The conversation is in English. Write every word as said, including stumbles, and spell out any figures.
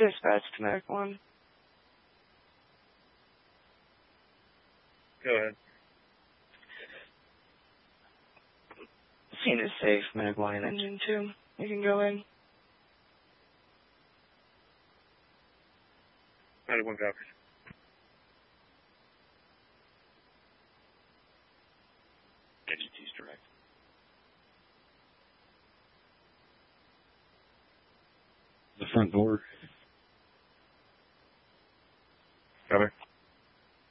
Dispatch to Medic one. Go ahead. Scene is safe, Medic one and Engine two. You can go in. Medic one copies. Engine two's direct. The front door